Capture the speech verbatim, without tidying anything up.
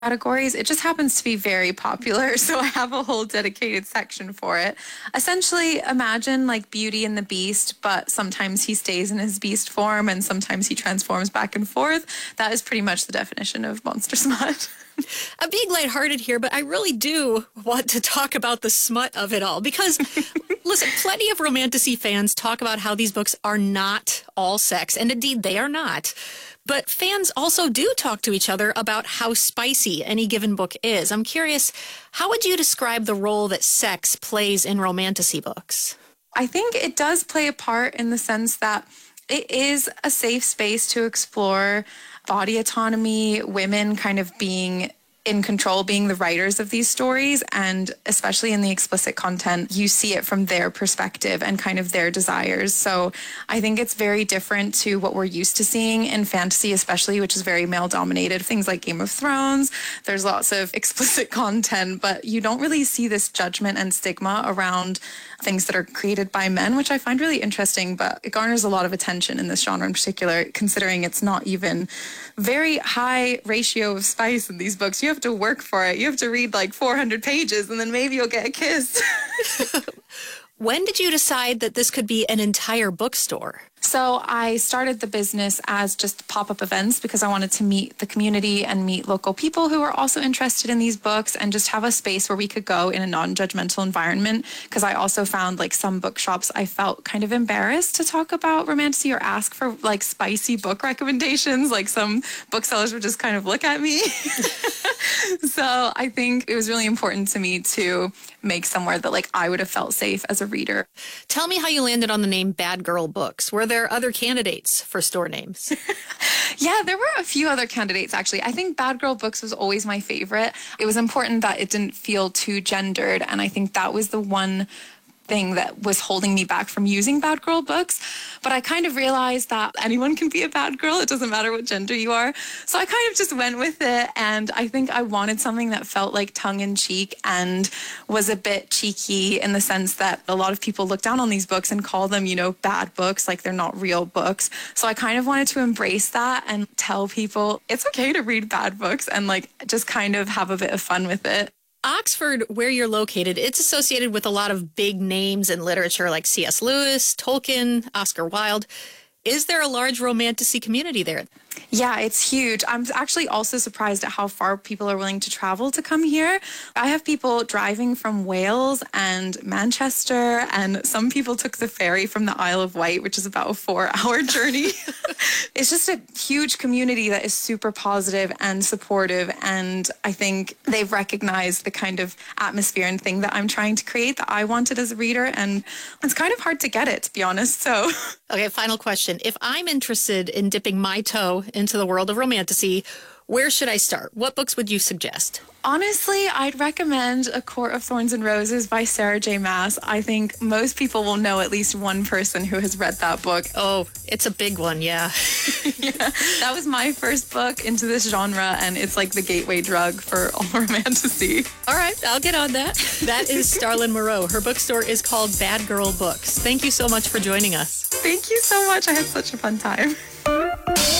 categories. It just happens to be very popular, so I have a whole dedicated section for it. Essentially, imagine like Beauty and the Beast, but sometimes he stays in his beast form and sometimes he transforms back and forth. That is pretty much the definition of monster smut. I'm being lighthearted here, but I really do want to talk about the smut of it all because, listen, plenty of romantasy fans talk about how these books are not all sex, and indeed they are not. But fans also do talk to each other about how spicy any given book is. I'm curious, how would you describe the role that sex plays in romantasy books? I think it does play a part in the sense that it is a safe space to explore body autonomy, women kind of being in control, being the writers of these stories, and especially in the explicit content, you see it from their perspective and kind of their desires. So I think it's very different to what we're used to seeing in fantasy, especially, which is very male-dominated. Things like Game of Thrones, there's lots of explicit content, but you don't really see this judgment and stigma around things that are created by men, which I find really interesting, but it garners a lot of attention in this genre in particular, considering it's not even very high ratio of spice in these books. You have to work for it. You have to read like four hundred pages and then maybe you'll get a kiss. When did you decide that this could be an entire bookstore? So I started the business as just pop-up events because I wanted to meet the community and meet local people who are also interested in these books and just have a space where we could go in a non-judgmental environment. Because I also found like some bookshops, I felt kind of embarrassed to talk about romantasy or ask for like spicy book recommendations. Like some booksellers would just kind of look at me. So I think it was really important to me to make somewhere that like I would have felt safe as a reader. Tell me how you landed on the name Bad Girl Books. Were there other candidates for store names? Yeah, there were a few other candidates, actually. I think Bad Girl Books was always my favorite. It was important that it didn't feel too gendered, and I think that was the one thing that was holding me back from using Bad Girl Books. But I kind of realized that anyone can be a bad girl. It doesn't matter what gender you are. So I kind of just went with it. And I think I wanted something that felt like tongue-in-cheek and was a bit cheeky in the sense that a lot of people look down on these books and call them, you know, bad books, like they're not real books. So I kind of wanted to embrace that and tell people it's okay to read bad books and like just kind of have a bit of fun with it. Oxford, where you're located, it's associated with a lot of big names in literature like C S Lewis, Tolkien, Oscar Wilde. Is there a large romantasy community there? Yeah, it's huge. I'm actually also surprised at how far people are willing to travel to come here. I have people driving from Wales and Manchester, and some people took the ferry from the Isle of Wight, which is about a four-hour journey. It's just a huge community that is super positive and supportive, and I think they've recognized the kind of atmosphere and thing that I'm trying to create that I wanted as a reader, and it's kind of hard to get it, to be honest, so... Okay, final question. If I'm interested in dipping my toe into the world of romantasy, where should I start? What books would you suggest? Honestly, I'd recommend A Court of Thorns and Roses by Sarah J. Maas. I think most people will know at least one person who has read that book. Oh, it's a big one, yeah. Yeah, that was my first book into this genre, and it's like the gateway drug for all romantasy. All right, I'll get on that. That is Starlyn Moreau. Her bookstore is called Bad Girl Books. Thank you so much for joining us. Thank you so much. I had such a fun time.